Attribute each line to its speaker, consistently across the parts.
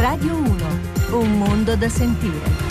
Speaker 1: Radio 1, un mondo da sentire.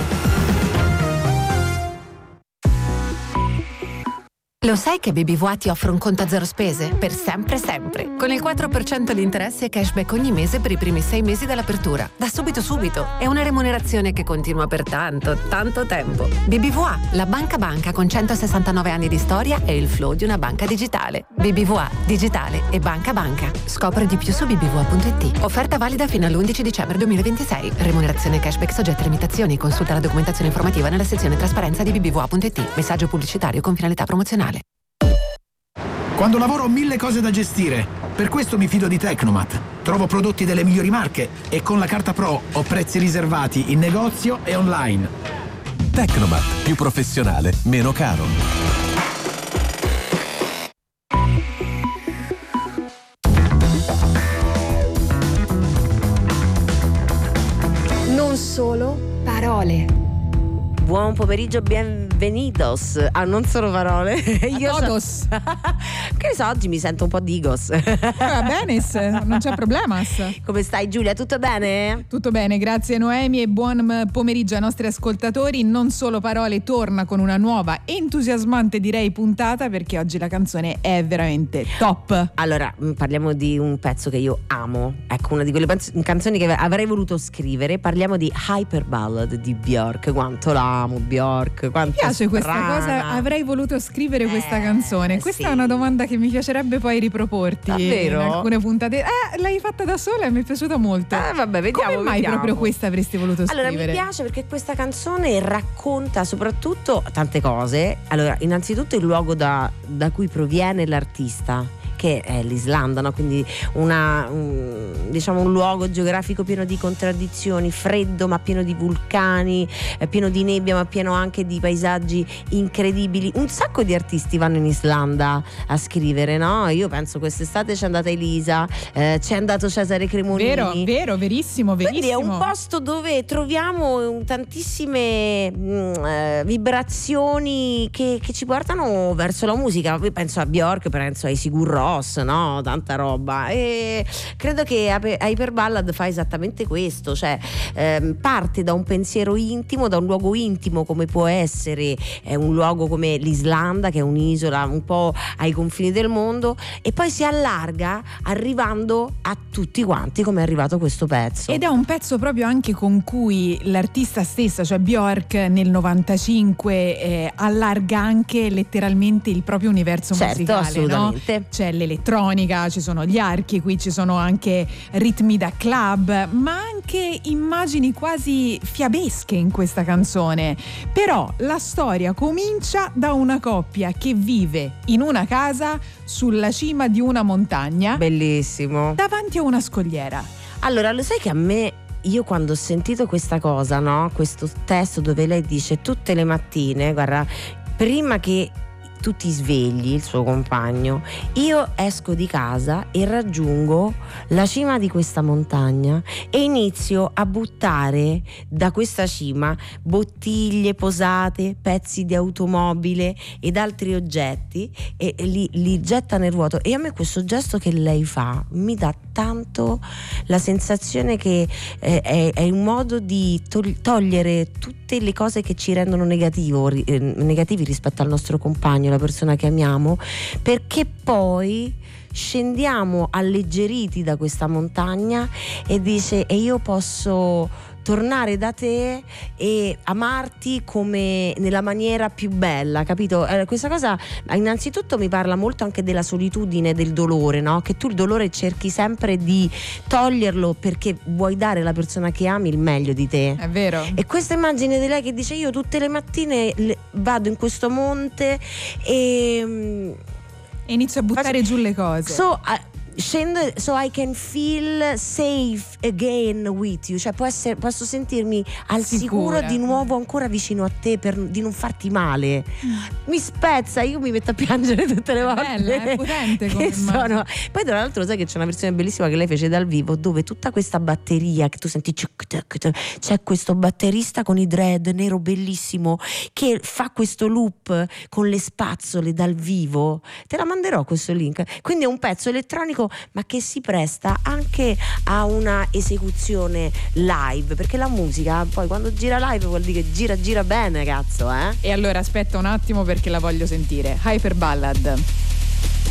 Speaker 2: Lo sai che BBVA ti offre un conto a zero spese? Per sempre sempre. Con il 4% di interesse e cashback ogni mese per i primi 6 mesi dall'apertura. Da subito. È una remunerazione che continua per tanto tempo. BBVA, la banca con 169 anni di storia e il flow di una banca digitale. BBVA, digitale e banca. Scopri di più su bbva.it. Offerta valida fino all'11 dicembre 2026. Remunerazione cashback soggetta a limitazioni. Consulta la documentazione informativa nella sezione trasparenza di bbva.it. Messaggio pubblicitario con finalità promozionale.
Speaker 3: Quando lavoro ho 1000 cose da gestire, per questo mi fido di Tecnomat. Trovo prodotti delle migliori marche e con la carta Pro ho prezzi riservati in negozio e online.
Speaker 4: Tecnomat, più professionale, meno caro.
Speaker 5: Non solo parole.
Speaker 6: Buon pomeriggio, bienvenidos. Non sono parole.
Speaker 7: Io todos.
Speaker 6: Che ne so, oggi mi sento un po' digos.
Speaker 7: Va bene, non c'è problema.
Speaker 6: Come stai, Giulia? Tutto bene?
Speaker 7: Tutto bene, grazie Noemi e buon pomeriggio ai nostri ascoltatori. Non solo parole torna con una nuova entusiasmante, direi, puntata, perché oggi la canzone è veramente top.
Speaker 6: Allora, parliamo di un pezzo che io amo. Ecco, una di quelle canzoni che avrei voluto scrivere. Parliamo di Hyper Ballad di Björk. Quanto la amo, Björk, quanto
Speaker 7: mi piace questa
Speaker 6: strana.
Speaker 7: Cosa, avrei voluto scrivere questa canzone. Questa
Speaker 6: sì.
Speaker 7: È una domanda che mi piacerebbe poi riproporti.
Speaker 6: Davvero?
Speaker 7: In alcune puntate. L'hai fatta da sola e mi è piaciuta molto.
Speaker 6: Vabbè, vediamo.
Speaker 7: Come mai proprio questa avresti voluto scrivere?
Speaker 6: Allora, mi piace perché questa canzone racconta soprattutto tante cose. Allora, innanzitutto il luogo da cui proviene l'artista, che è l'Islanda, no? Quindi un luogo geografico pieno di contraddizioni, freddo ma pieno di vulcani, pieno di nebbia ma pieno anche di paesaggi incredibili. Un sacco di artisti vanno in Islanda a scrivere, no? Io penso quest'estate c'è andata Elisa, c'è andato Cesare Cremonini.
Speaker 7: Vero, verissimo.
Speaker 6: Quindi è un posto dove troviamo tantissime vibrazioni che ci portano verso la musica. Io penso a Björk, penso ai Sigur Rós, no? Tanta roba, e credo che Hyper Ballad fa esattamente questo, cioè parte da un pensiero intimo, da un luogo intimo come può essere un luogo come l'Islanda, che è un'isola un po' ai confini del mondo, e poi si allarga arrivando a tutti quanti come è arrivato questo pezzo.
Speaker 7: Ed è un pezzo proprio anche con cui l'artista stessa, cioè Björk, nel 95 allarga anche letteralmente il proprio universo musicale,
Speaker 6: assolutamente.
Speaker 7: No? C'è l'elettronica, ci sono gli archi, qui ci sono anche ritmi da club, ma anche immagini quasi fiabesche in questa canzone. Però la storia comincia da una coppia che vive in una casa sulla cima di una montagna,
Speaker 6: bellissimo,
Speaker 7: davanti a una scogliera.
Speaker 6: Allora, lo sai che a me, io quando ho sentito questa cosa, no? Questo testo dove lei dice tutte le mattine, guarda, prima che tu ti svegli, il suo compagno, io esco di casa e raggiungo la cima di questa montagna e inizio a buttare da questa cima bottiglie, posate, pezzi di automobile ed altri oggetti e li getta nel vuoto. E a me questo gesto che lei fa mi dà tanto la sensazione che è un modo di togliere tutte le cose che ci rendono negativi rispetto al nostro compagno, la persona che amiamo, perché poi scendiamo alleggeriti da questa montagna e dice: e io posso tornare da te e amarti come nella maniera più bella, capito? Questa cosa innanzitutto mi parla molto anche della solitudine, del dolore, no? Che tu il dolore cerchi sempre di toglierlo perché vuoi dare alla persona che ami il meglio di te.
Speaker 7: È vero.
Speaker 6: E questa immagine di lei che dice: io tutte le mattine vado in questo monte e
Speaker 7: inizio a buttare giù le cose.
Speaker 6: Scendo, so I can feel safe again with you, cioè posso sentirmi al sicuro di nuovo ancora vicino a te, di non farti male. Mi spezza, io mi metto a piangere tutte le volte.
Speaker 7: Bella, è potente come
Speaker 6: sono. Poi tra l'altro sai che c'è una versione bellissima che lei fece dal vivo, dove tutta questa batteria che tu senti, c'è questo batterista con i dread nero bellissimo che fa questo loop con le spazzole dal vivo. Te la manderò questo link. Quindi è un pezzo elettronico acustico, ma che si presta anche a una esecuzione live, perché la musica poi quando gira live vuol dire che gira bene, cazzo, eh?
Speaker 7: E allora aspetta un attimo perché la voglio sentire. Hyper Ballad.